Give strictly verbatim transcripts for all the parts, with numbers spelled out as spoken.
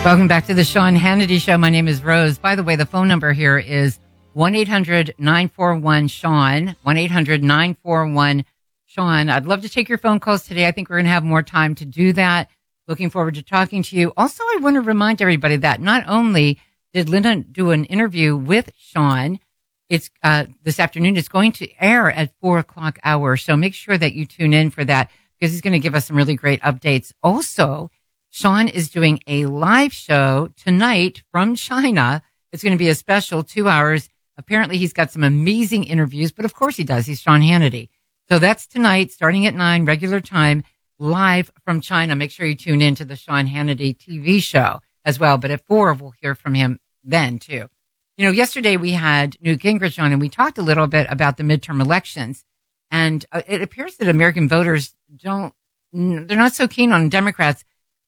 Welcome back to the Sean Hannity Show. My name is Rose. By the way, the phone number here is one eight hundred nine four one Sean, one eight hundred nine four one Sean. I'd love to take your phone calls today. I think we're going to have more time to do that. Looking forward to talking to you. Also, I want to remind everybody that not only did Linda do an interview with Sean, it's uh, this afternoon. It's going to air at four o'clock hour. So make sure that you tune in for that because he's going to give us some really great updates. Also, Sean is doing a live show tonight from China. It's going to be a special two hours. Apparently, he's got some amazing interviews, but of course he does. He's Sean Hannity. So that's tonight, starting at nine, regular time, live from China. Make sure you tune in to the Sean Hannity T V show as well. But at four, we'll hear from him then, too. You know, yesterday we had Newt Gingrich on, and we talked a little bit about the midterm elections. And uh, it appears that American voters don't, they're not so keen on Democrats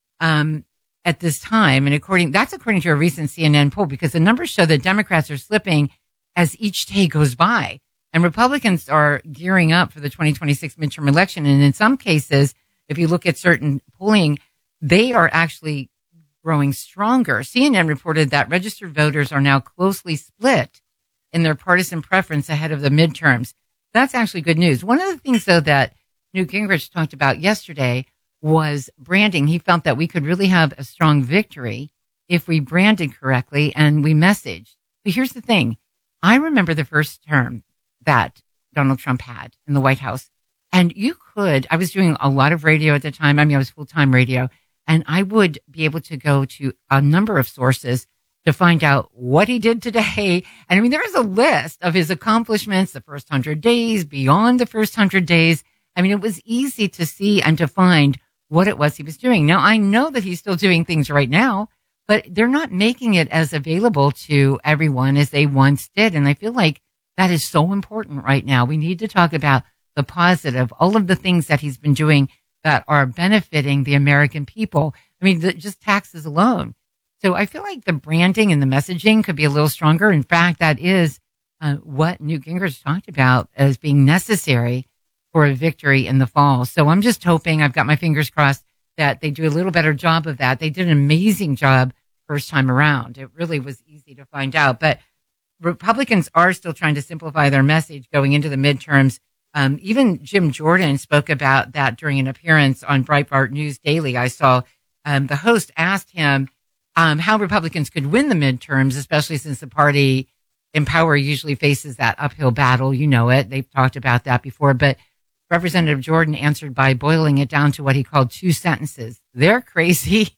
Um, at this time. And according, that's according to a recent C N N poll, because the numbers show that Democrats are slipping as each day goes by. And Republicans are gearing up for the twenty twenty-six midterm election. And in some cases, if you look at certain polling, they are actually growing stronger. C N N reported that registered voters are now closely split in their partisan preference ahead of the midterms. That's actually good news. One of the things, though, that Newt Gingrich talked about yesterday was branding. He felt that we could really have a strong victory if we branded correctly and we messaged. But here's the thing. I remember the first term that Donald Trump had in the White House. And you could, I was doing a lot of radio at the time. I mean, I was full-time radio. And I would be able to go to a number of sources to find out what he did today. And I mean, there was a list of his accomplishments, the first hundred days, beyond the first hundred days. I mean, it was easy to see and to find what it was he was doing. Now, I know that he's still doing things right now, but they're not making it as available to everyone as they once did. And I feel like that is so important right now. We need to talk about the positive, all of the things that he's been doing that are benefiting the American people. I mean, the, just taxes alone. So I feel like the branding and the messaging could be a little stronger. In fact, that is uh, what Newt Gingrich talked about as being necessary for a victory in the fall. So I'm just hoping, I've got my fingers crossed, that they do a little better job of that. They did an amazing job first time around. It really was easy to find out. But Republicans are still trying to simplify their message going into the midterms. Um, even Jim Jordan spoke about that during an appearance on Breitbart News Daily. I saw um, the host asked him um, how Republicans could win the midterms, especially since the party in power usually faces that uphill battle. You know it. They've talked about that before. But Representative Jordan answered by boiling it down to what he called two sentences. They're crazy.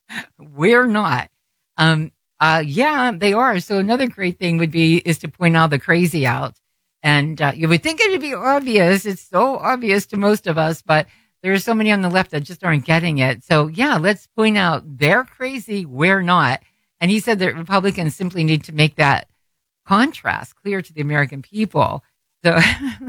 We're not. Um, uh, yeah, they are. So another great thing would be is to point all the crazy out. And uh, you would think it would be obvious. It's so obvious to most of us, but there are so many on the left that just aren't getting it. So yeah, let's point out they're crazy. We're not. And he said that Republicans simply need to make that contrast clear to the American people. So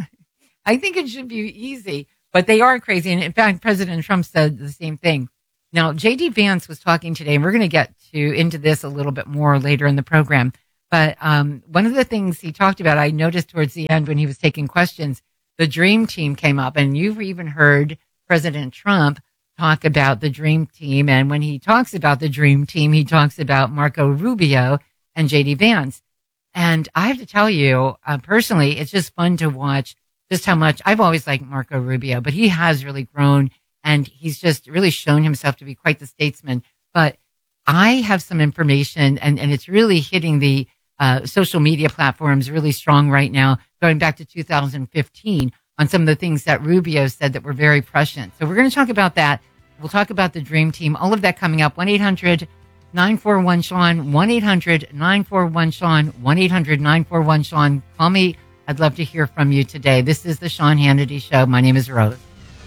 I think it should be easy, but they are crazy. And in fact, President Trump said the same thing. Now, J D Vance was talking today, and we're going to get to into this a little bit more later in the program. But um, one of the things he talked about, I noticed towards the end when he was taking questions, the Dream Team came up. And you've even heard President Trump talk about the Dream Team. And when he talks about the Dream Team, he talks about Marco Rubio and J D Vance. And I have to tell you, uh, personally, it's just fun to watch just how much I've always liked Marco Rubio, but he has really grown and he's just really shown himself to be quite the statesman. But I have some information and, and it's really hitting the uh, social media platforms really strong right now, going back to two thousand fifteen on some of the things that Rubio said that were very prescient. So we're going to talk about that. We'll talk about the Dream Team, all of that coming up. one eight hundred nine four one Sean, one eight hundred nine four one Sean, one eight hundred nine four one Sean. Call me. I'd love to hear from you today. This is the Sean Hannity Show. My name is Rose.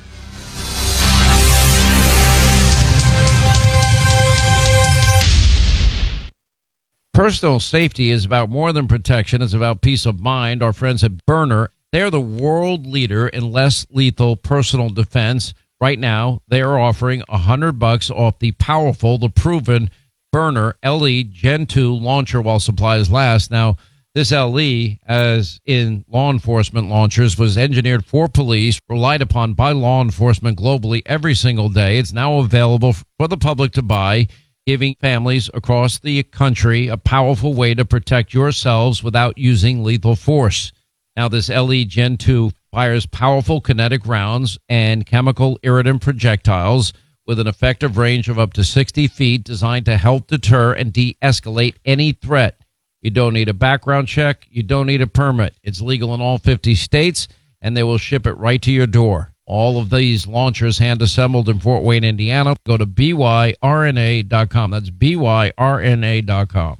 Personal safety is about more than protection. It's about peace of mind. Our friends at Byrna, they're the world leader in less lethal personal defense. Right now, they are offering a hundred bucks off the powerful, the proven Byrna L E Gen two launcher while supplies last. Now, this L E, as in law enforcement launchers, was engineered for police, relied upon by law enforcement globally every single day. It's now available for the public to buy. giving families across the country a powerful way to protect yourselves without using lethal force. Now, this L E Gen two fires powerful kinetic rounds and chemical irritant projectiles with an effective range of up to sixty feet, designed to help deter and de-escalate any threat. You don't need a background check. You don't need a permit. It's legal in all fifty states, and they will ship it right to your door. All of these launchers hand-assembled in Fort Wayne, Indiana. Go to B Y R N A dot com. That's B Y R N A dot com.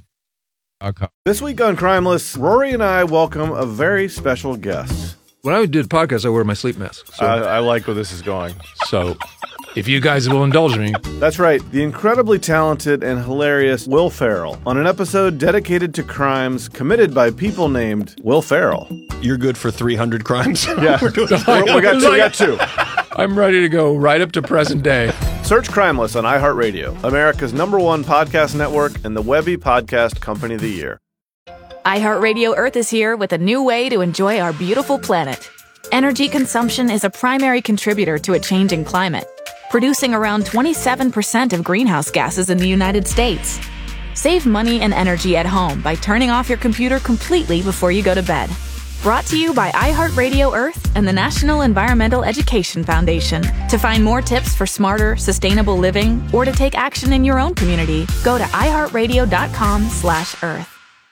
This week on Crimeless, Rory and I welcome a very special guest. When I do the podcast, I wear my sleep mask. So, I, I like where this is going. so if you guys will indulge me. That's right, the incredibly talented and hilarious Will Ferrell on an episode dedicated to crimes committed by people named Will Ferrell. You're good for three hundred crimes? Yeah, We're doing We're, we got two. We got two. I'm ready to go right up to present day. Search Crimeless on iHeartRadio, America's number one podcast network and the Webby Podcast Company of the Year. iHeartRadio Earth is here with a new way to enjoy our beautiful planet. Energy consumption is a primary contributor to a changing climate, producing around twenty-seven percent of greenhouse gases in the United States. Save money and energy at home by turning off your computer completely before you go to bed. Brought to you by iHeartRadio Earth and the National Environmental Education Foundation. To find more tips for smarter, sustainable living or to take action in your own community, go to iHeartRadio.com slash Earth.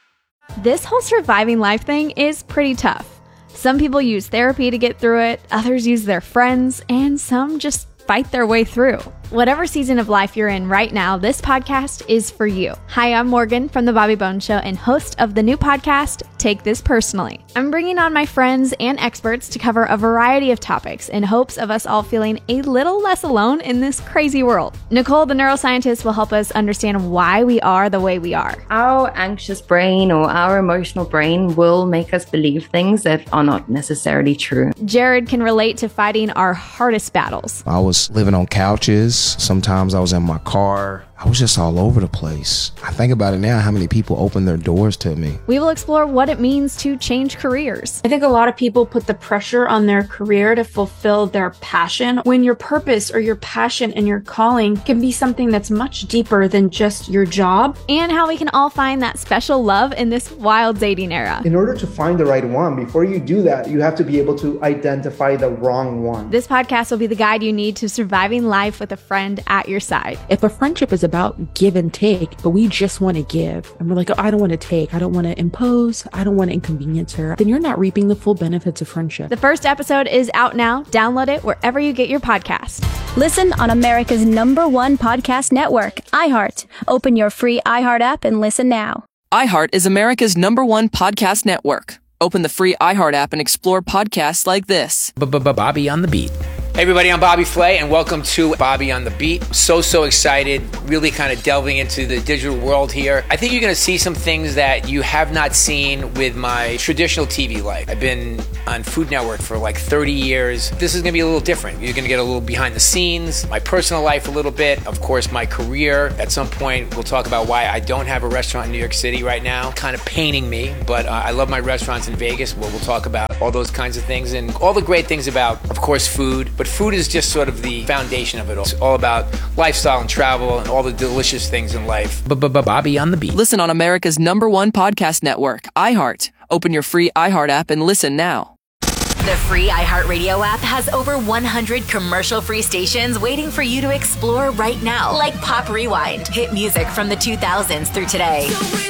This whole surviving life thing is pretty tough. Some people use therapy to get through it, others use their friends, and some just fight their way through. Whatever season of life you're in right now, this podcast is for you. Hi, I'm Morgan from The Bobby Bones Show and host of the new podcast, Take This Personally. I'm bringing on my friends and experts to cover a variety of topics in hopes of us all feeling a little less alone in this crazy world. Nicole, the neuroscientist, will help us understand why we are the way we are. Our anxious brain or our emotional brain will make us believe things that are not necessarily true. Jared can relate to fighting our hardest battles. I was living on couches. Sometimes I was in my car. I was just all over the place. I think about it now, how many people opened their doors to me. We will explore what it means to change careers. I think a lot of people put the pressure on their career to fulfill their passion, when your purpose or your passion and your calling can be something that's much deeper than just your job. And how we can all find that special love in this wild dating era. In order to find the right one, before you do that, you have to be able to identify the wrong one. This podcast will be the guide you need to surviving life with a friend at your side. If a friendship is about give and take, but we just want to give, and we're like, oh, I don't want to take, I don't want to impose, I don't want to inconvenience her, then you're not reaping the full benefits of friendship. The first episode is out now. Download it wherever you get your podcast. Listen on America's number one podcast network, iHeart. Open your free iHeart app and listen now. iHeart is America's number one podcast network. Open the free iHeart app and explore podcasts like this. Bobby on the Beat. Hey everybody, I'm Bobby Flay, and welcome to Bobby on the Beat. So, so excited, really kind of delving into the digital world here. I think you're going to see some things that you have not seen with my traditional T V life. I've been on Food Network for like thirty years. This is going to be a little different. You're going to get a little behind the scenes, my personal life a little bit, of course, my career. At some point, we'll talk about why I don't have a restaurant in New York City right now. Kind of paining me, but uh, I love my restaurants in Vegas. Well, we'll talk about all those kinds of things and all the great things about, of course, food. But food is just sort of the foundation of it all. It's all about lifestyle and travel and all the delicious things in life. Bobby on the Beat. Listen on America's number one podcast network, iHeart. Open your free iHeart app and listen now. The free iHeartRadio app has over one hundred commercial-free stations waiting for you to explore right now, like Pop Rewind, hit music from the two thousands through today.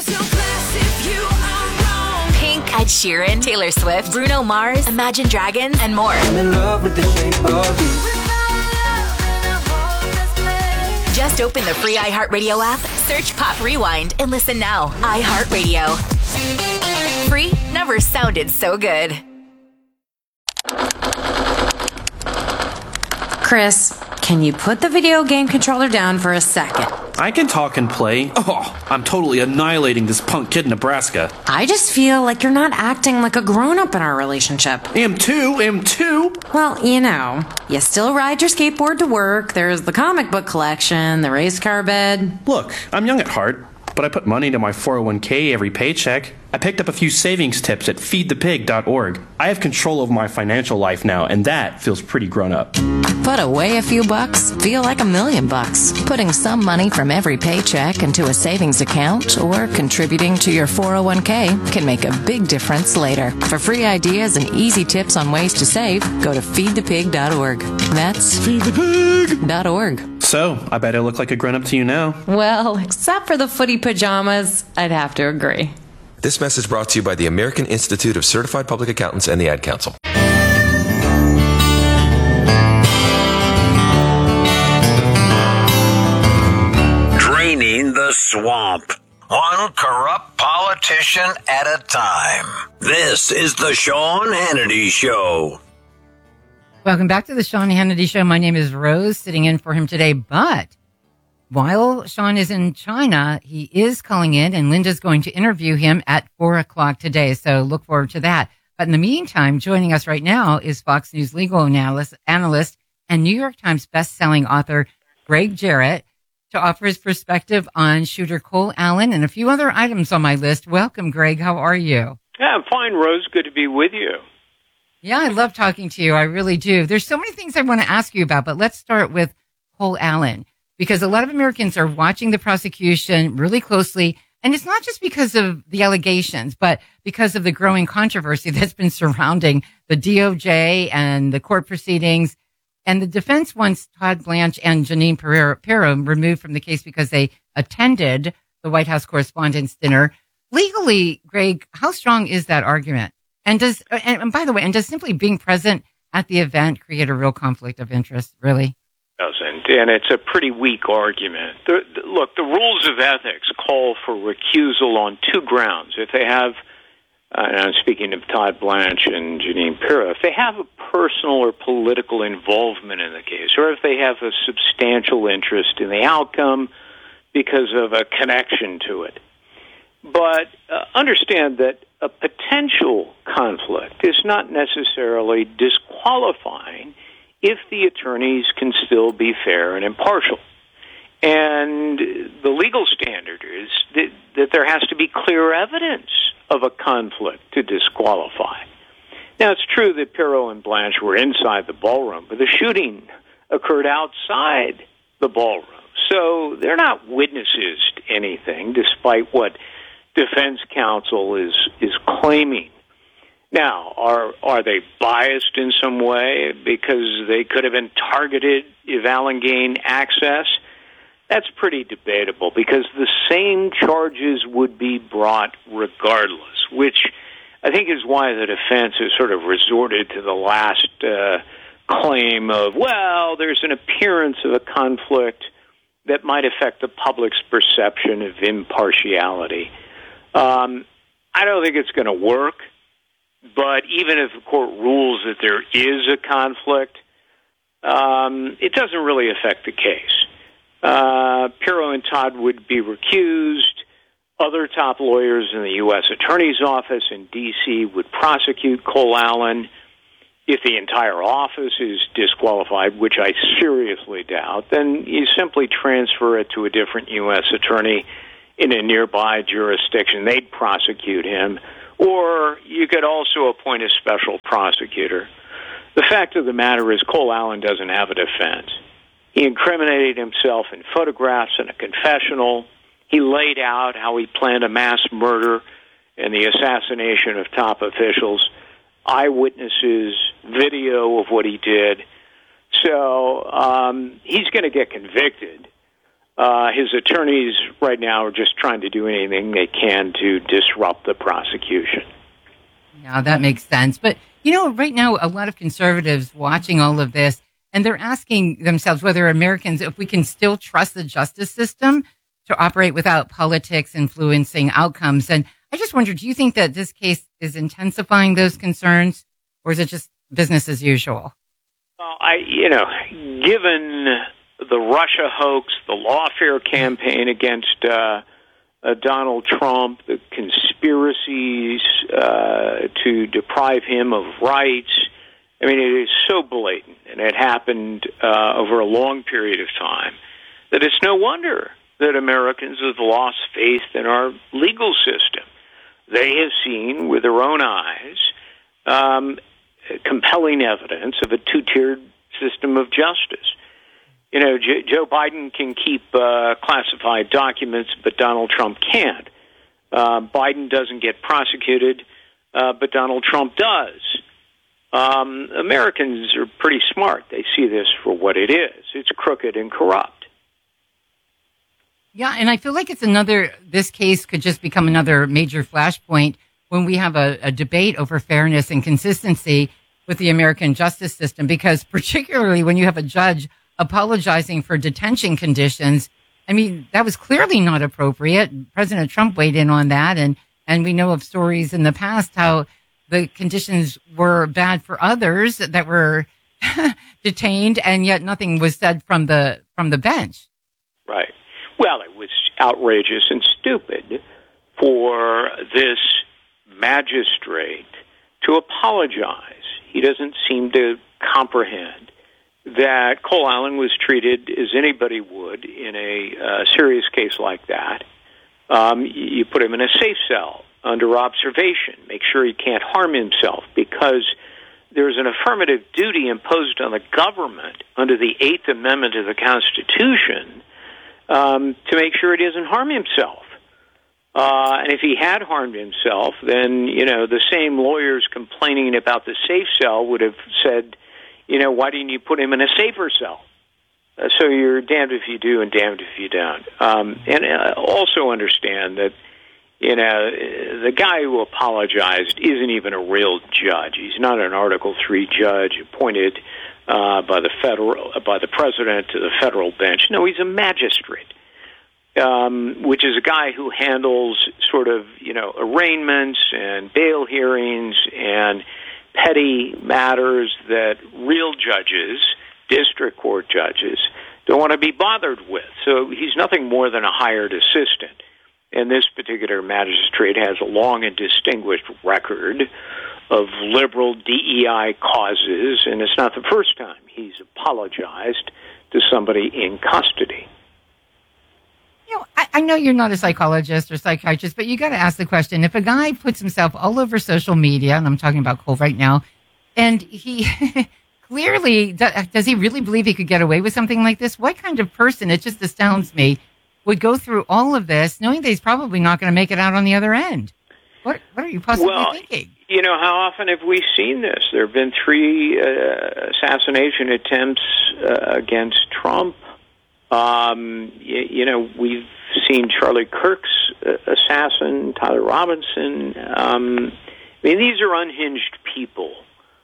Ed Sheeran, Taylor Swift, Bruno Mars, Imagine Dragons, and more. I'm in love with the shape of you. Just open the free iHeartRadio app, search Pop Rewind, and listen now. iHeartRadio. Free never sounded so good. Chris, can you put the video game controller down for a second? I can talk and play. Oh, I'm totally annihilating this punk kid in Nebraska. I just feel like you're not acting like a grown-up in our relationship. Am too, am too. Well, you know, you still ride your skateboard to work, there's the comic book collection, the race car bed. Look, I'm young at heart, but I put money into my four oh one k every paycheck. I picked up a few savings tips at feed the pig dot org. I have control over my financial life now, and that feels pretty grown up. I Put away a few bucks, feel like a million bucks. Putting some money from every paycheck into a savings account or contributing to your four oh one k can make a big difference later. For free ideas and easy tips on ways to save, go to feed the pig dot org. That's feed the pig dot org. So, I bet I look like a grown-up to you now. Well, except for the footy pajamas, I'd have to agree. This message brought to you by the American Institute of Certified Public Accountants and the Ad Council. Draining the swamp. One corrupt politician at a time. This is the Sean Hannity Show. Welcome back to the Sean Hannity Show. My name is Rose, sitting in for him today. But while Sean is in China, he is calling in, and Linda's going to interview him at four o'clock today. So look forward to that. But in the meantime, joining us right now is Fox News legal analyst, analyst and New York Times bestselling author Greg Jarrett to offer his perspective on shooter Cole Allen and a few other items on my list. Welcome, Greg. How are you? Yeah, I'm fine, Rose. Good to be with you. Yeah, I love talking to you. I really do. There's so many things I want to ask you about, but let's start with Cole Allen, because a lot of Americans are watching the prosecution really closely. And it's not just because of the allegations, but because of the growing controversy that's been surrounding the D O J and the court proceedings. And the defense wants Todd Blanche and Janine Pirro removed from the case because they attended the White House Correspondents' Dinner. Legally, Greg, how strong is that argument? And does, and by the way, and does simply being present at the event create a real conflict of interest, really? Doesn't, and it's a pretty weak argument. The, the, look, the rules of ethics call for recusal on two grounds. If they have, uh, and I'm speaking of Todd Blanche and Janine Pirro, if they have a personal or political involvement in the case, or if they have a substantial interest in the outcome because of a connection to it. But uh, understand that a potential conflict is not necessarily disqualifying if the attorneys can still be fair and impartial. And the legal standard is that, that there has to be clear evidence of a conflict to disqualify. Now, it's true that Pirro and Blanche were inside the ballroom, but the shooting occurred outside the ballroom. So they're not witnesses to anything, despite what defense counsel is is claiming. Now, are are they biased in some way because they could have been targeted if Allen gained access? That's pretty debatable because the same charges would be brought regardless, which I think is why the defense has sort of resorted to the last uh, claim of, well, there's an appearance of a conflict that might affect the public's perception of impartiality. Um, I don't think it's going to work, but even if the court rules that there is a conflict, um, it doesn't really affect the case. Uh, Pirro and Todd would be recused. Other top lawyers in the U S Attorney's Office in D C would prosecute Cole Allen. If the entire office is disqualified, which I seriously doubt, then you simply transfer it to a different U S attorney in a nearby jurisdiction. They'd prosecute him. Or you could also appoint a special prosecutor. The fact of the matter is Cole Allen doesn't have a defense. He incriminated himself in photographs and a confessional. He laid out how he planned a mass murder and the assassination of top officials, eyewitnesses, video of what he did. So um, he's going to get convicted. Uh, his attorneys right now are just trying to do anything they can to disrupt the prosecution. Yeah, that makes sense. But, you know, right now, a lot of conservatives watching all of this, and they're asking themselves whether Americans, if we can still trust the justice system to operate without politics influencing outcomes. And I just wonder, do you think that this case is intensifying those concerns, or is it just business as usual? Well, I, you know, given the Russia hoax, the lawfare campaign against uh, uh, Donald Trump, the conspiracies uh, to deprive him of rights, I mean, it is so blatant, and it happened uh, over a long period of time, that it's no wonder that Americans have lost faith in our legal system. They have seen with their own eyes um, compelling evidence of a two-tiered system of justice. You know, J- Joe Biden can keep uh, classified documents, but Donald Trump can't. Uh, Biden doesn't get prosecuted, uh, but Donald Trump does. Um, Americans are pretty smart. They see this for what it is. It's crooked and corrupt. Yeah, and I feel like it's another, this case could just become another major flashpoint when we have a, a debate over fairness and consistency with the American justice system, because particularly when you have a judge apologizing for detention conditions, I mean, that was clearly not appropriate. President Trump weighed in on that, and, and we know of stories in the past how the conditions were bad for others that were detained, and yet nothing was said from the from the bench. Right. Well, it was outrageous and stupid for this magistrate to apologize. He doesn't seem to comprehend that Cole Allen was treated as anybody would in a uh, serious case like that. Um, you put him in a safe cell under observation, make sure he can't harm himself, because there's an affirmative duty imposed on the government under the Eighth Amendment of the Constitution um, to make sure he doesn't harm himself. Uh, and if he had harmed himself, then, you know, the same lawyers complaining about the safe cell would have said, you know, why didn't you put him in a safer cell? Uh, so you're damned if you do and damned if you don't. Um, and uh, also understand that, you know, the guy who apologized isn't even a real judge. He's not an Article three judge appointed uh, by the federal, by the president to the federal bench. No, he's a magistrate. Um, which is a guy who handles sort of, you know, arraignments and bail hearings and petty matters that real judges, district court judges, don't want to be bothered with. So he's nothing more than a hired assistant. And this particular magistrate has a long and distinguished record of liberal D E I causes, and it's not the first time he's apologized to somebody in custody. You know, I, I know you're not a psychologist or psychiatrist, but you got to ask the question: if a guy puts himself all over social media, and I'm talking about Cole right now, and he clearly does, he really believe he could get away with something like this? What kind of person, it just astounds me, would go through all of this knowing that he's probably not going to make it out on the other end? What What are you possibly well, thinking? You know, how often have we seen this? There have been three uh, assassination attempts uh, against Trump. Um, you, you know, we've seen Charlie Kirk's uh, assassin, Tyler Robinson. Um, I mean, these are unhinged people.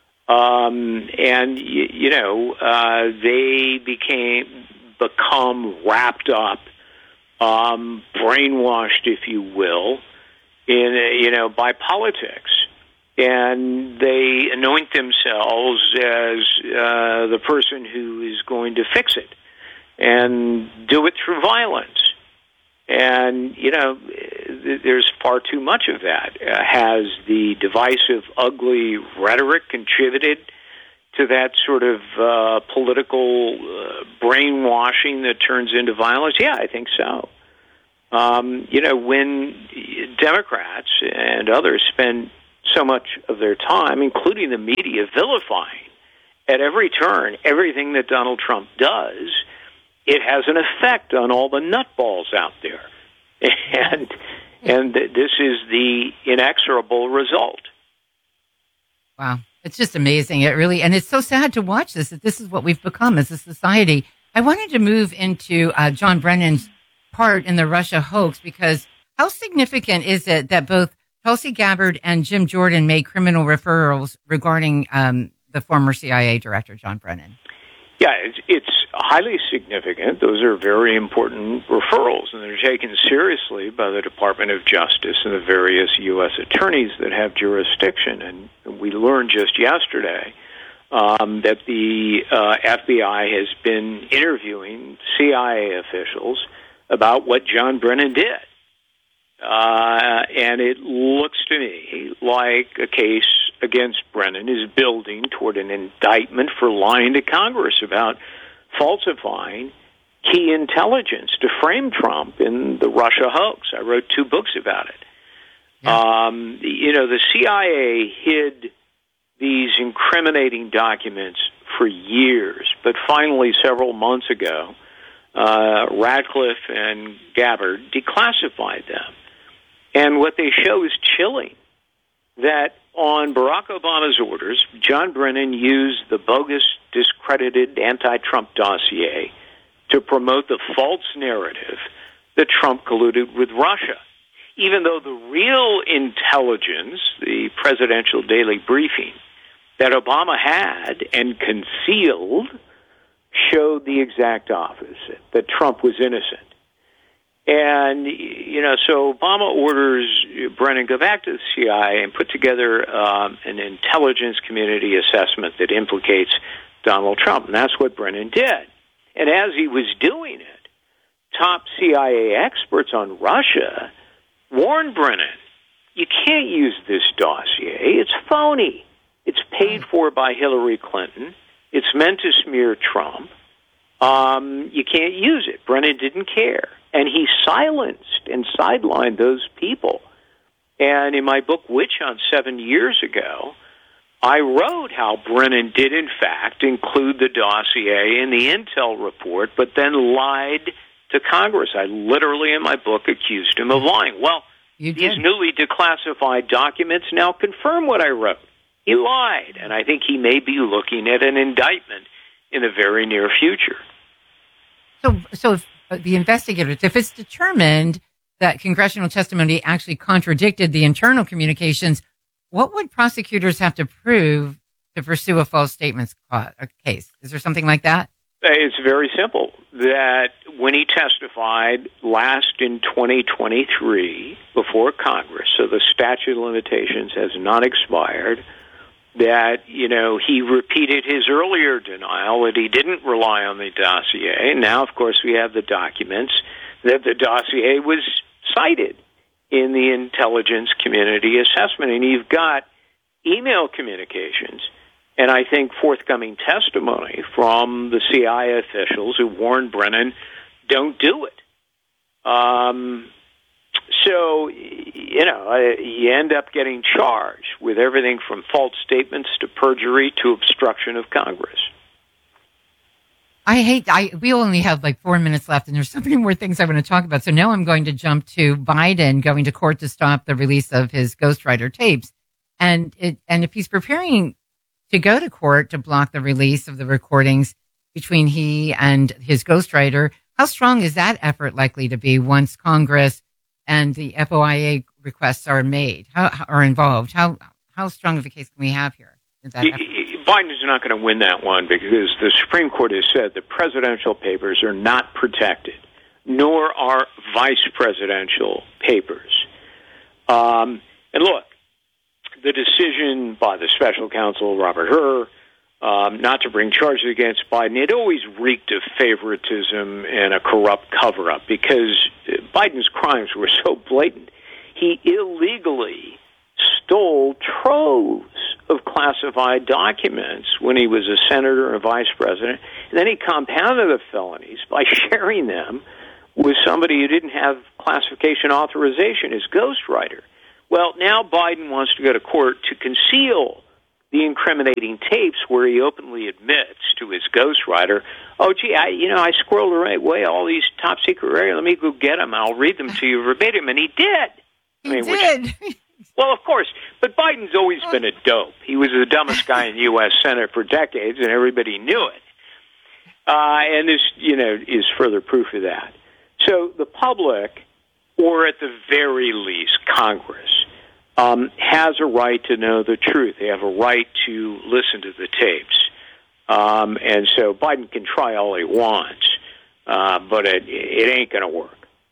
Um, and, you, you know, uh, they became, become wrapped up, um, brainwashed, if you will, in, a, you know, by politics. And they anoint themselves as uh, the person who is going to fix it, and do it through violence. And, you know, there's far too much of that. Uh, has the divisive, ugly rhetoric contributed to that sort of uh, political uh, brainwashing that turns into violence? Yeah, I think so. Um, you know, when Democrats and others spend so much of their time, including the media, vilifying at every turn everything that Donald Trump does, it has an effect on all the nutballs out there. And and th- this is the inexorable result. Wow. It's just amazing. It really, and it's so sad to watch this, that this is what we've become as a society. I wanted to move into uh, John Brennan's part in the Russia hoax, because how significant is it that both Tulsi Gabbard and Jim Jordan made criminal referrals regarding um, the former C I A director, John Brennan? Yeah, it's, it's highly significant. Those are very important referrals, and they're taken seriously by the Department of Justice and the various U S attorneys that have jurisdiction. And we learned just yesterday um, that the uh, F B I has been interviewing C I A officials about what John Brennan did. Uh, and it looks to me like a case against Brennan is building toward an indictment for lying to Congress about falsifying key intelligence to frame Trump in the Russia hoax. I wrote two books about it. Yeah. Um, you know, the C I A hid these incriminating documents for years, but finally, several months ago, uh, Radcliffe and Gabbard declassified them. And what they show is chilling, that on Barack Obama's orders, John Brennan used the bogus, discredited anti-Trump dossier to promote the false narrative that Trump colluded with Russia, even though the real intelligence, the presidential daily briefing, that Obama had and concealed showed the exact opposite, that Trump was innocent. And, you know, so Obama orders Brennan go back to the C I A and put together um, an intelligence community assessment that implicates Donald Trump. And that's what Brennan did. And as he was doing it, top C I A experts on Russia warned Brennan, you can't use this dossier. It's phony. It's paid for by Hillary Clinton. It's meant to smear Trump. Um, you can't use it. Brennan didn't care. And he silenced and sidelined those people. And in my book, Witch Hunt, seven years ago, I wrote how Brennan did, in fact, include the dossier in the intel report, but then lied to Congress. I literally, in my book, accused him of lying. Well, these newly declassified documents now confirm what I wrote. He lied, and I think he may be looking at an indictment in the very near future. So, so if the investigators, if it's determined that congressional testimony actually contradicted the internal communications, what would prosecutors have to prove to pursue a false statements case? Is there something like that? It's very simple. That when he testified last in twenty twenty-three before Congress, so the statute of limitations has not expired, that, you know, he repeated his earlier denial that he didn't rely on the dossier. Now, of course, we have the documents that the dossier was cited in the intelligence community assessment. And you've got email communications and I think forthcoming testimony from the C I A officials who warned Brennan, don't do it. Um, so, you know, you end up getting charged with everything from false statements to perjury to obstruction of Congress. I hate, I, we only have like four minutes left, and there's so many more things I want to talk about. So now I'm going to jump to Biden going to court to stop the release of his ghostwriter tapes. And it, and if he's preparing to go to court to block the release of the recordings between he and his ghostwriter, how strong is that effort likely to be once Congress and the F O I A requests are made, how, are involved? How, how strong of a case can we have here? Is that effort? Biden is not going to win that one because the Supreme Court has said that presidential papers are not protected, nor are vice presidential papers. Um, and look, the decision by the special counsel, Robert Hur, um, not to bring charges against Biden, it always reeked of favoritism and a corrupt cover-up because Biden's crimes were so blatant. He illegally stole troves of classified documents when he was a senator and vice president, and then he compounded the felonies by sharing them with somebody who didn't have classification authorization, his ghostwriter. Well, now Biden wants to go to court to conceal the incriminating tapes where he openly admits to his ghostwriter, oh, gee, I, you know, I squirreled away all these top secret areas. Let me go get them. I'll read them to you verbatim. And he did. He I mean, did. Which, well, of course, but Biden's always been a dope. He was the dumbest guy in the U S Senate for decades, and everybody knew it. Uh, and this, you know, is further proof of that. So the public, or at the very least Congress, um, has a right to know the truth. They have a right to listen to the tapes. Um, and so Biden can try all he wants, uh, but it, it ain't going to work.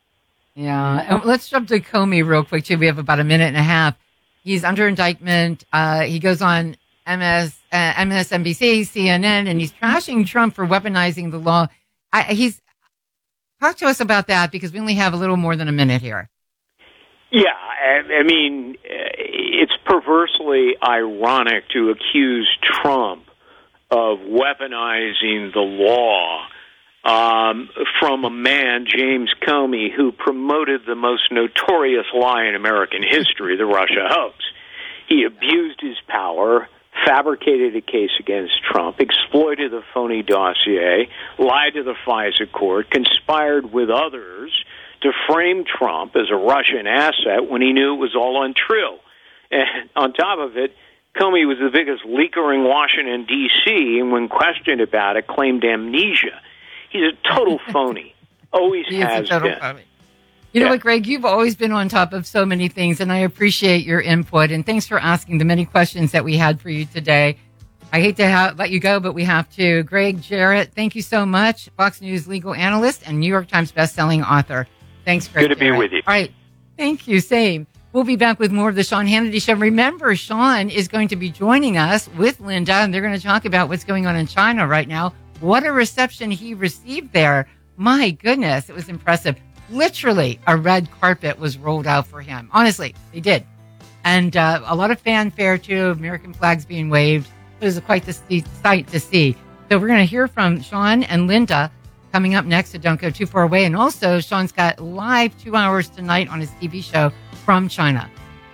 Yeah. Let's jump to Comey real quick, too. We have about a minute and a half. He's under indictment. Uh, he goes on M S, uh, M S N B C, C N N, and he's trashing Trump for weaponizing the law. I, he's talk to us about that because we only have a little more than a minute here. Yeah, I, I mean, it's perversely ironic to accuse Trump of weaponizing the law um, from a man, James Comey, who promoted the most notorious lie in American history, the Russia hoax. He abused his power, fabricated a case against Trump, exploited the phony dossier, lied to the FISA court, conspired with others to frame Trump as a Russian asset when he knew it was all untrue. And on top of it, Comey was the biggest leaker in Washington, D C, and when questioned about it, claimed amnesia. He's a total phony. Always He is a has total been. phony. You know what, Greg? You've always been on top of so many things, and I appreciate your input. And thanks for asking the many questions that we had for you today. I hate to ha- let you go, but we have to. Greg Jarrett, thank you so much. Fox News legal analyst and New York Times bestselling author. Thanks, Greg. Good to be Jarrett. with you. All right. Thank you. Same. We'll be back with more of the Sean Hannity Show. Remember, Sean is going to be joining us with Linda, and they're going to talk about what's going on in China right now. What a reception he received there. My goodness, it was impressive. Literally, a red carpet was rolled out for him. Honestly, they did. And uh, a lot of fanfare, too, American flags being waved. It was quite the sight to see. So we're going to hear from Sean and Linda coming up next, so don't go too far away. And also, Sean's got live two hours tonight on his T V show from China.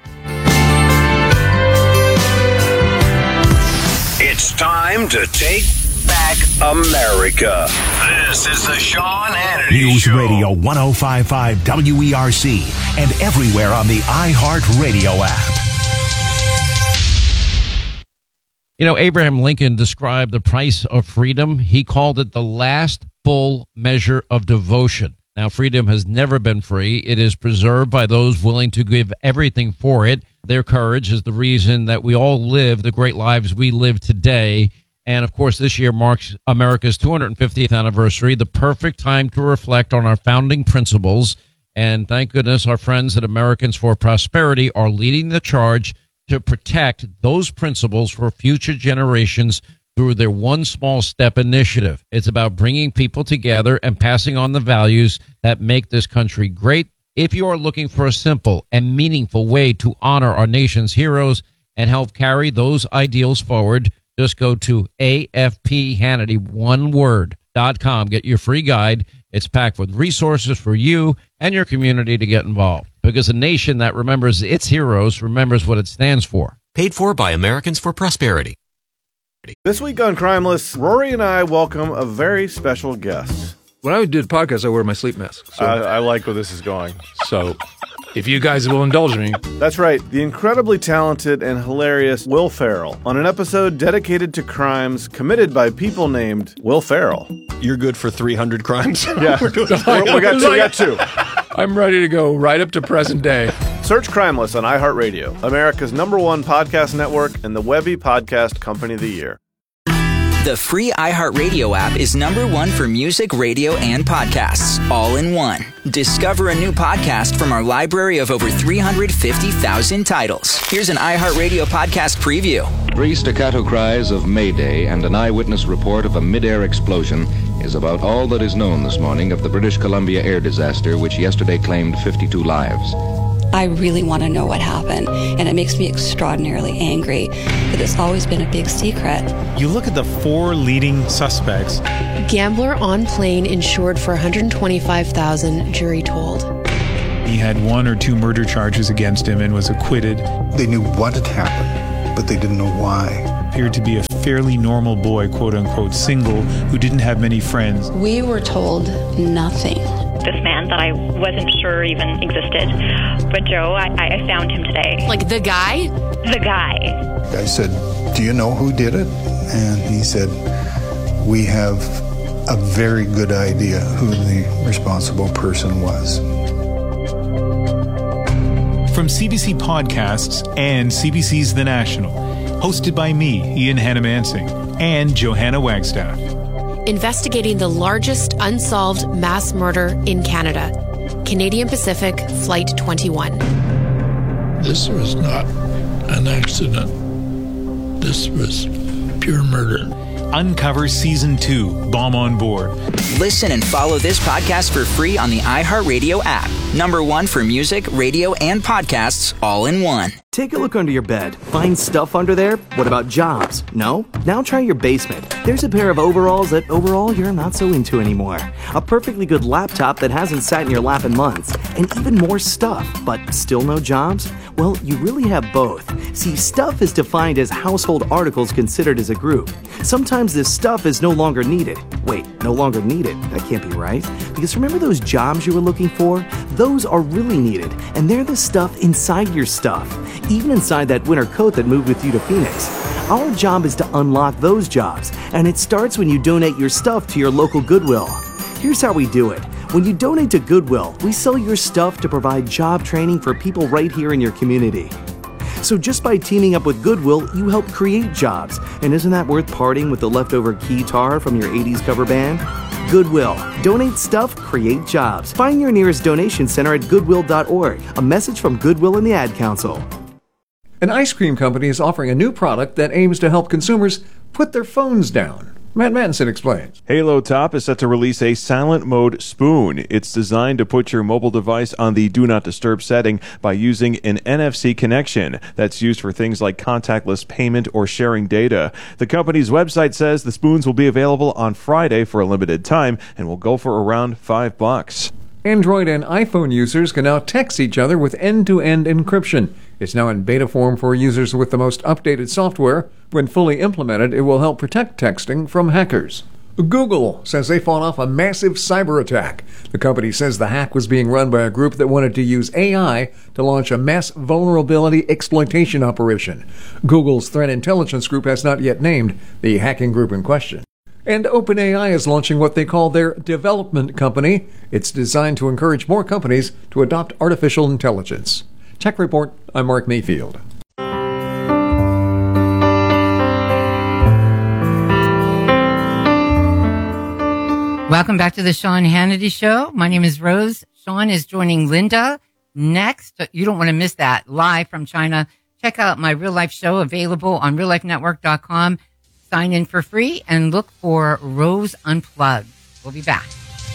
It's time to take back America. This is the Sean Hannity News Show. Radio one oh five point five W E R C and everywhere on the iHeartRadio app. You know, Abraham Lincoln described the price of freedom. He called it the last full measure of devotion. Now, freedom has never been free. It is preserved by those willing to give everything for it. Their courage is the reason that we all live the great lives we live today. And, of course, this year marks America's two hundred fiftieth anniversary, the perfect time to reflect on our founding principles. And thank goodness our friends at Americans for Prosperity are leading the charge to protect those principles for future generations through their One Small Step initiative. It's about bringing people together and passing on the values that make this country great. If you are looking for a simple and meaningful way to honor our nation's heroes and help carry those ideals forward, just go to A F P Hannity, one word, dot com. Get your free guide. It's packed with resources for you and your community to get involved. Because a nation that remembers its heroes remembers what it stands for. Paid for by Americans for Prosperity. This week on Crimeless, Rory and I welcome a very special guest. When I did podcasts, I wear my sleep mask. So, I, I like where this is going. So, if you guys will indulge me. That's right, the incredibly talented and hilarious Will Ferrell on an episode dedicated to crimes committed by people named Will Ferrell. You're good for three hundred crimes? Yeah, We're doing We're, we got two. We got two. I'm ready to go right up to present day. Search Crimeless on iHeartRadio, America's number one podcast network and the Webby Podcast Company of the Year. The free iHeartRadio app is number one for music, radio, and podcasts, all in one. Discover a new podcast from our library of over three hundred fifty thousand titles. Here's an iHeartRadio podcast preview. Three staccato cries of Mayday and an eyewitness report of a mid-air explosion is about all that is known this morning of the British Columbia air disaster, which yesterday claimed fifty-two lives. I really want to know what happened, and it makes me extraordinarily angry that it's always been a big secret. You look at the four leading suspects. Gambler on plane insured for one hundred twenty-five thousand dollars, jury told. He had one or two murder charges against him and was acquitted. They knew what had happened, but they didn't know why. Appeared to be a fairly normal boy, quote-unquote, single, who didn't have many friends. We were told nothing. This man that I wasn't sure even existed. But Joe, I, I found him today. Like the guy? The guy. I said, do you know who did it? And he said, we have a very good idea who the responsible person was. From C B C Podcasts and C B C's The National, hosted by me, Ian Hannamansing, and Johanna Wagstaff. Investigating the largest unsolved mass murder in Canada. Canadian Pacific Flight twenty-one. This was not an accident. This was pure murder. Uncover Season two, Bomb on Board. Listen and follow this podcast for free on the iHeartRadio app. Number one for music, radio, and podcasts, all in one. Take a look under your bed. Find stuff under there? What about jobs? No? Now try your basement. There's a pair of overalls that overall you're not so into anymore. A perfectly good laptop that hasn't sat in your lap in months. And even more stuff, but still no jobs? Well, you really have both. See, stuff is defined as household articles considered as a group. Sometimes this stuff is no longer needed. Wait, no longer needed? That can't be right. Because remember those jobs you were looking for? Those are really needed, and they're the stuff inside your stuff. Even inside that winter coat that moved with you to Phoenix. Our job is to unlock those jobs, and it starts when you donate your stuff to your local Goodwill. Here's how we do it. When you donate to Goodwill, we sell your stuff to provide job training for people right here in your community. So just by teaming up with Goodwill, you help create jobs. And isn't that worth parting with the leftover keytar from your eighties cover band? Goodwill. Donate stuff, create jobs. Find your nearest donation center at goodwill dot org. A message from Goodwill and the Ad Council. An ice cream company is offering a new product that aims to help consumers put their phones down. Matt Manson explains. Halo Top is set to release a silent mode spoon. It's designed to put your mobile device on the Do Not Disturb setting by using an N F C connection that's used for things like contactless payment or sharing data. The company's website says the spoons will be available on Friday for a limited time and will go for around five bucks. Android and iPhone users can now text each other with end-to-end encryption. It's now in beta form for users with the most updated software. When fully implemented, it will help protect texting from hackers. Google says they fought off a massive cyber attack. The company says the hack was being run by a group that wanted to use A I to launch a mass vulnerability exploitation operation. Google's threat intelligence group has not yet named the hacking group in question. And OpenAI is launching what they call their development company. It's designed to encourage more companies to adopt artificial intelligence. Tech Report, I'm Mark Mayfield. Welcome back to the Sean Hannity Show. My name is Rose. Sean is joining Linda next. You don't want to miss that. Live from China. Check out my real life show available on real life network dot com. Sign in for free and look for Rose Unplugged. We'll be back.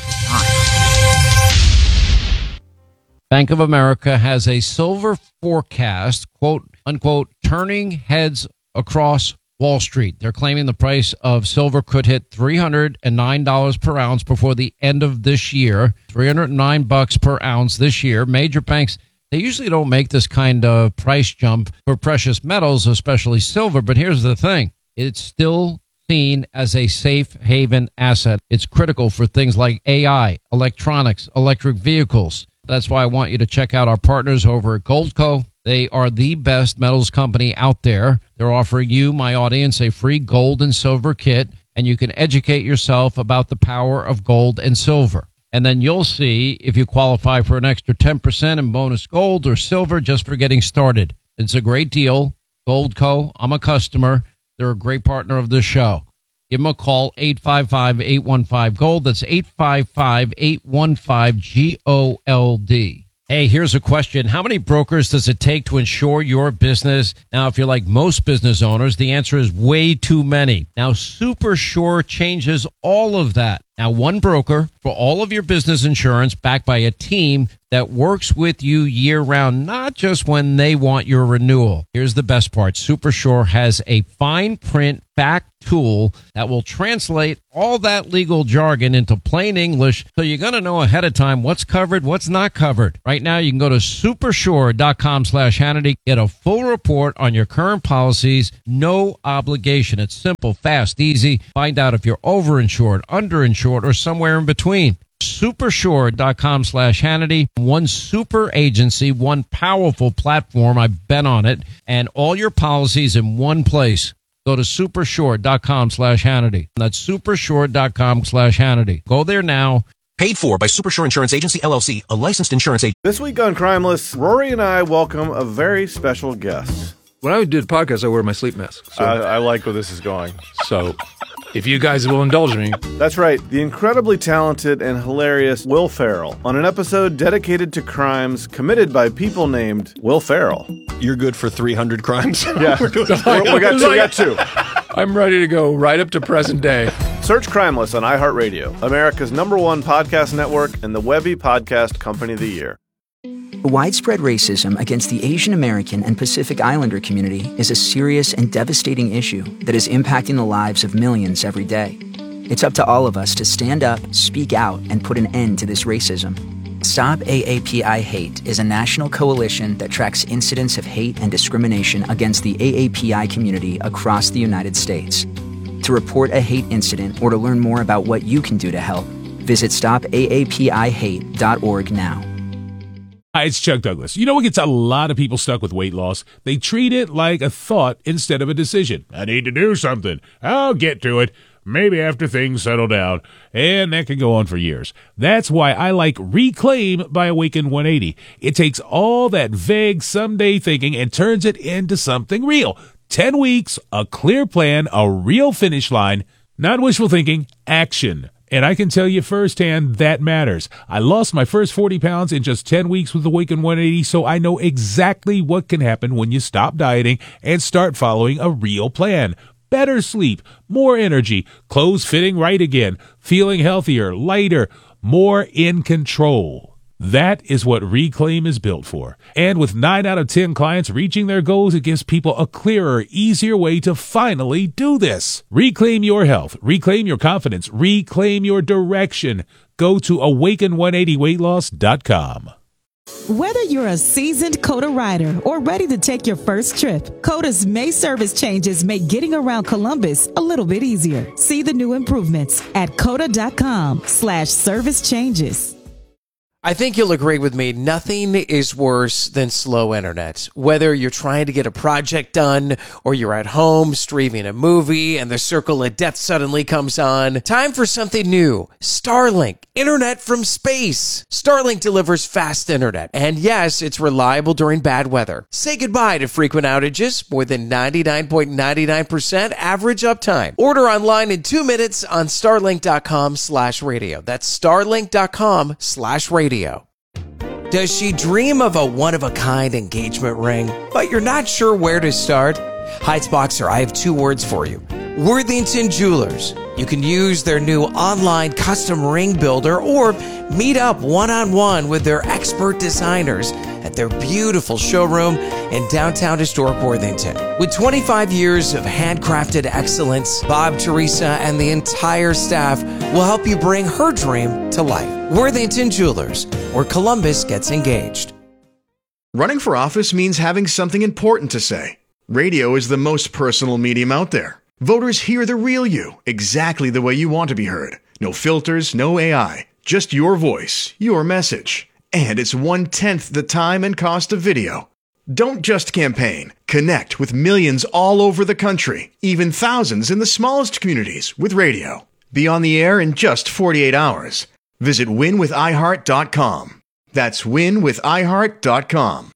Bank of America has a silver forecast, quote unquote, turning heads across Wall Street. They're claiming the price of silver could hit three hundred nine dollars per ounce before the end of this year. three hundred nine bucks per ounce this year. Major banks, they usually don't make this kind of price jump for precious metals, especially silver. But here's the thing. It's still seen as a safe haven asset. It's critical for things like A I, electronics, electric vehicles. That's why I want you to check out our partners over at Goldco. They are the best metals company out there. They're offering you, my audience, a free gold and silver kit, and you can educate yourself about the power of gold and silver. And then you'll see if you qualify for an extra ten percent in bonus gold or silver just for getting started. It's a great deal. Goldco, I'm a customer. They're a great partner of this show. Give them a call, eight five five, eight one five, GOLD. That's eight five five, eight one five, G O L D. Hey, here's a question. How many brokers does it take to insure your business? Now, if you're like most business owners, the answer is way too many. Now, SuperSure changes all of that. Now, one broker for all of your business insurance backed by a team that works with you year-round, not just when they want your renewal. Here's the best part. SuperSure has a fine print fact tool that will translate all that legal jargon into plain English, so you're going to know ahead of time what's covered, what's not covered. Right now, you can go to supersure.com slash Hannity, get a full report on your current policies, no obligation. It's simple, fast, easy. Find out if you're overinsured, underinsured, or somewhere in between. Supersure.com slash Hannity. One super agency, one powerful platform. I've been on it. And all your policies in one place. Go to supersure.com slash Hannity. That's supersure.com slash Hannity. Go there now. Paid for by Supersure Insurance Agency, L L C, a licensed insurance agent. This week on Crimeless, Rory and I welcome a very special guest. When I did podcasts, I wear my sleep mask. So. I, I like where this is going. So, if you guys will indulge me. That's right. The incredibly talented and hilarious Will Ferrell on an episode dedicated to crimes committed by people named Will Ferrell. You're good for three hundred crimes? Yeah. we, got two, we got two. I'm ready to go right up to present day. Search Crimeless on iHeartRadio, America's number one podcast network and the Webby Podcast Company of the Year. Widespread racism against the Asian American and Pacific Islander community is a serious and devastating issue that is impacting the lives of millions every day. It's up to all of us to stand up, speak out, and put an end to this racism. Stop A A P I Hate is a national coalition that tracks incidents of hate and discrimination against the A A P I community across the United States. To report a hate incident or to learn more about what you can do to help, visit stop A A P I hate dot org now. Hi, it's Chuck Douglas. You know what gets a lot of people stuck with weight loss? They treat it like a thought instead of a decision. I need to do something. I'll get to it. Maybe after things settle down. And that can go on for years. That's why I like Reclaim by Awaken one eighty. It takes all that vague someday thinking and turns it into something real. Ten weeks, a clear plan, a real finish line. Not wishful thinking, action. And I can tell you firsthand that matters. I lost my first forty pounds in just ten weeks with Awaken one eighty, so I know exactly what can happen when you stop dieting and start following a real plan. Better sleep, more energy, clothes fitting right again, feeling healthier, lighter, more in control. That is what Reclaim is built for. And with nine out of ten clients reaching their goals, it gives people a clearer, easier way to finally do this. Reclaim your health. Reclaim your confidence. Reclaim your direction. Go to awaken one eighty weight loss dot com. Whether you're a seasoned COTA rider or ready to take your first trip, COTA's May service changes make getting around Columbus a little bit easier. See the new improvements at cota dot com slash service changes. I think you'll agree with me, nothing is worse than slow internet. Whether you're trying to get a project done or you're at home streaming a movie and the circle of death suddenly comes on, time for something new. Starlink, internet from space. Starlink delivers fast internet. And yes, it's reliable during bad weather. Say goodbye to frequent outages, more than ninety-nine point nine nine percent average uptime. Order online in two minutes on starlink dot com slash radio. That's starlink dot com slash radio. Does she dream of a one-of-a-kind engagement ring, but you're not sure where to start? Heights Boxer, I have two words for you. Worthington Jewelers. You can use their new online custom ring builder or meet up one-on-one with their expert designers at their beautiful showroom in downtown historic Worthington. With twenty-five years of handcrafted excellence, Bob, Teresa, and the entire staff will help you bring her dream to life. Worthington Jewelers, where Columbus gets engaged. Running for office means having something important to say. Radio is the most personal medium out there. Voters hear the real you, exactly the way you want to be heard. No filters, no A I, just your voice, your message. And it's one-tenth the time and cost of video. Don't just campaign. Connect with millions all over the country, even thousands in the smallest communities with radio. Be on the air in just forty-eight hours. Visit win with i heart dot com. That's win with i heart dot com.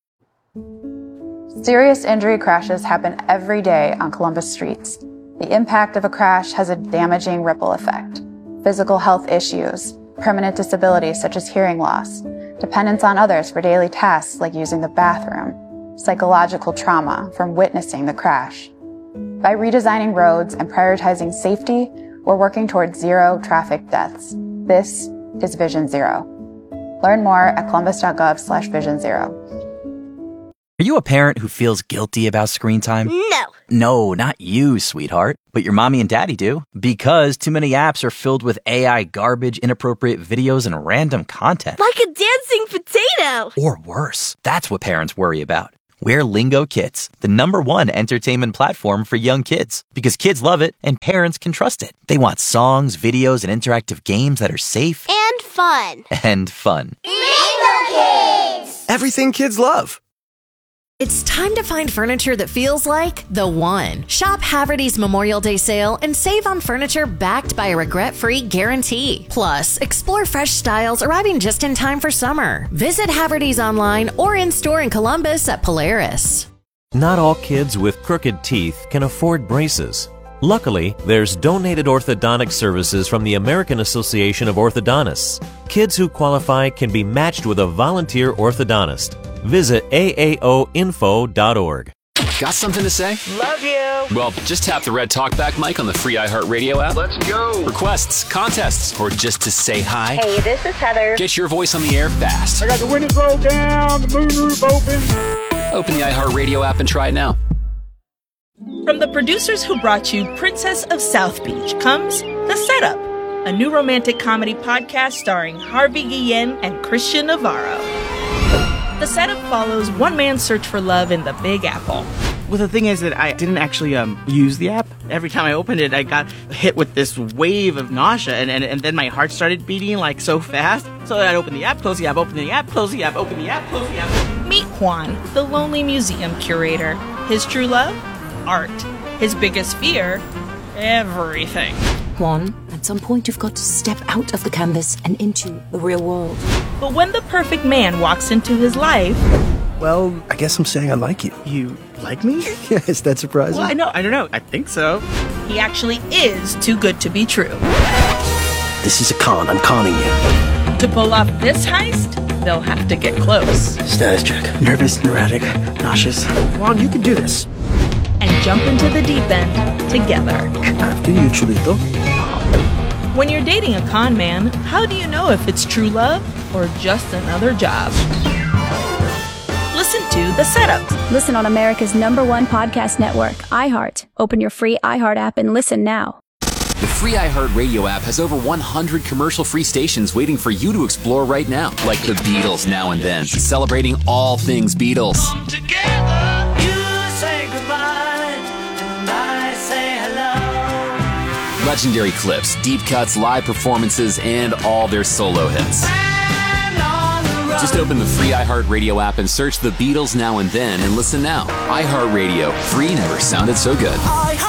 Serious injury crashes happen every day on Columbus streets. The impact of a crash has a damaging ripple effect. Physical health issues, permanent disabilities such as hearing loss, dependence on others for daily tasks like using the bathroom, psychological trauma from witnessing the crash. By redesigning roads and prioritizing safety, we're working towards zero traffic deaths. This is Vision Zero. Learn more at columbus dot gov slash vision zero. Are you a parent who feels guilty about screen time? No. No, not you, sweetheart. But your mommy and daddy do. Because too many apps are filled with A I garbage, inappropriate videos, and random content. Like a dancing potato. Or worse. That's what parents worry about. We're Lingo Kids, the number one entertainment platform for young kids. Because kids love it and parents can trust it. They want songs, videos, and interactive games that are safe. And fun. And fun. Lingo Kids! Everything kids love. It's time to find furniture that feels like the one. Shop Haverty's Memorial Day sale and save on furniture backed by a regret-free guarantee. Plus, explore fresh styles arriving just in time for summer. Visit Haverty's online or in-store in Columbus at Polaris. Not all kids with crooked teeth can afford braces. Luckily, there's donated orthodontic services from the American Association of Orthodontists. Kids who qualify can be matched with a volunteer orthodontist. Visit A A O info dot org. Got something to say? Love you. Well, just tap the red talkback mic on the free iHeartRadio app. Let's go. Requests, contests, or just to say hi. Hey, this is Heather. Get your voice on the air fast. I got the windows rolled down, the moonroof open. Open the iHeartRadio app and try it now. From the producers who brought you Princess of South Beach comes The Setup, a new romantic comedy podcast starring Harvey Guillen and Christian Navarro. The Setup follows one man's search for love in the Big Apple. Well, the thing is that I didn't actually um, use the app. Every time I opened it, I got hit with this wave of nausea, and, and, and then my heart started beating like so fast. So I'd open the app, close the app, open the app, close the app, open the app, close the app. Meet Juan, the lonely museum curator. His true love? Art. His biggest fear? Everything. Juan, at some point you've got to step out of the canvas and into the real world. But when the perfect man walks into his life... Well, I guess I'm saying I like you. You like me? Yeah, is that surprising? Well, I know, I don't know. I think so. He actually is too good to be true. This is a con. I'm conning you. To pull off this heist, they'll have to get close. Status check. Nervous, neurotic, nauseous. Juan, you can do this. And jump into the deep end together. After you, Chulito. When you're dating a con man, how do you know if it's true love or just another job? Listen to The Setup. Listen on America's number one podcast network, iHeart. Open your free iHeart app and listen now. The free iHeartRadio app has over one hundred commercial-free stations waiting for you to explore right now. Like the Beatles Now and Then, celebrating all things Beatles. Come together, you say goodbye, and I say hello. Legendary clips, deep cuts, live performances, and all their solo hits. Just open the free iHeartRadio app and search the Beatles Now and Then and listen now. iHeartRadio, free never sounded so good.